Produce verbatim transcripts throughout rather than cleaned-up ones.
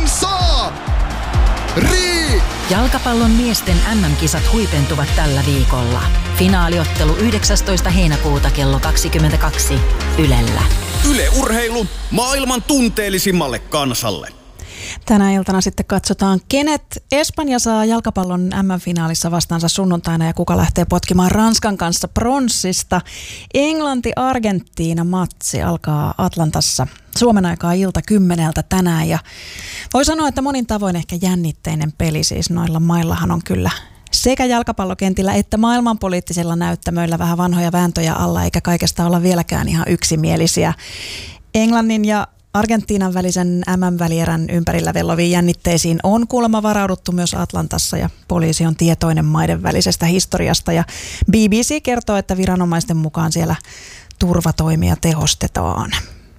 saa! Rii! Jalkapallon miesten äm äm-kisat huipentuvat tällä viikolla. Finaaliottelu yhdeksästoista heinäkuuta kello kaksikymmentäkaksi Ylellä. Yle Urheilu maailman tunteellisimmalle kansalle. Tänä iltana sitten katsotaan, kenet Espanja saa jalkapallon äm äm-finaalissa vastaansa sunnuntaina ja kuka lähtee potkimaan Ranskan kanssa pronssista. Englanti-Argentiina-matsi alkaa Atlantassa Suomen aikaa ilta kymmeneltä tänään ja voi sanoa, että monin tavoin ehkä jännitteinen peli, siis noilla maillahan on kyllä sekä jalkapallokentillä että maailmanpoliittisilla näyttämöillä vähän vanhoja vääntöjä alla, eikä kaikesta olla vieläkään ihan yksimielisiä. Englannin ja Argentiinan välisen äm äm-välierän ympärillä velloviin jännitteisiin on kuulemma varauduttu myös Atlantassa ja poliisi on tietoinen maiden välisestä historiasta ja B B C kertoo, että viranomaisten mukaan siellä turvatoimia tehostetaan.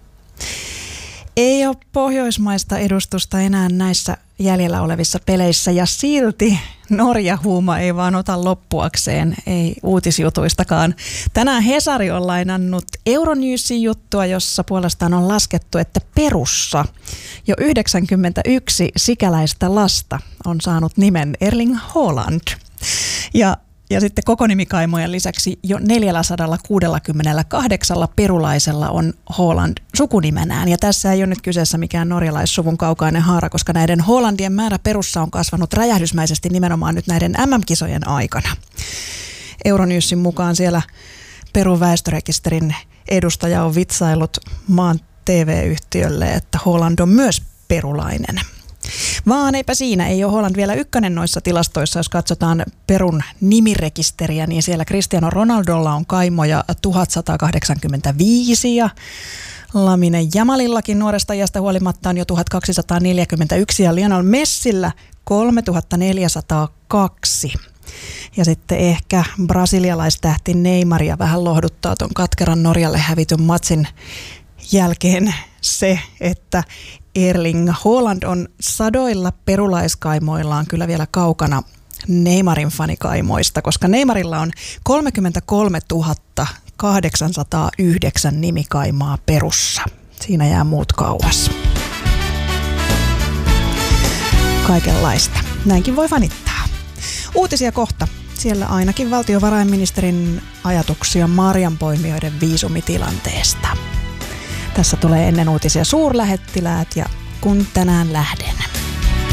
Ei ole pohjoismaista edustusta enää näissä jäljellä olevissa peleissä ja silti Norja-huuma ei vaan ota loppuakseen, ei uutisjutuistakaan. Tänään Hesari on lainannut Euronewsin juttua, jossa puolestaan on laskettu, että Perussa jo yhdeksänkymmentäyksi sikäläistä lasta on saanut nimen Erling Haaland. Ja Ja sitten kokonimikaimojen lisäksi jo neljäsataakuusikymmentäkahdeksan perulaisella on Haaland sukunimenään. Ja tässä ei ole nyt kyseessä mikään norjalaissuvun kaukainen haara, koska näiden Haalandien määrä Perussa on kasvanut räjähdysmäisesti nimenomaan nyt näiden äm äm-kisojen aikana. Euronewsin mukaan siellä Perun väestörekisterin edustaja on vitsaillut maan T V-yhtiölle, että Haaland on myös perulainen. Vaan eipä siinä, ei ole Haaland vielä ykkönen noissa tilastoissa, jos katsotaan Perun nimirekisteriä, niin siellä Cristiano Ronaldolla on kaimoja tuhatsata kahdeksankymmentäviisi ja Lamine Jamalillakin nuoresta iästä huolimatta on jo tuhatkaksisataaneljäkymmentäyksi ja Lionel Messillä kolmetuhattaneljäsataakaksi. Ja sitten ehkä brasilialaistähti Neymaria vähän lohduttaa ton katkeran Norjalle hävityn matsin jälkeen se, että Erling Haaland on sadoilla perulaiskaimoillaan kyllä vielä kaukana Neymarin fanikaimoista, koska Neymarilla on kolmekymmentäkolmetuhatta kahdeksansataayhdeksän nimikaimaa Perussa. Siinä jää muut kauas. Kaikenlaista. Näinkin voi fanittaa. Uutisia kohta. Siellä ainakin valtiovarainministerin ajatuksia marjanpoimijoiden viisumitilanteesta. Tässä tulee ennen uutisia suurlähettiläät ja kun tänään lähden.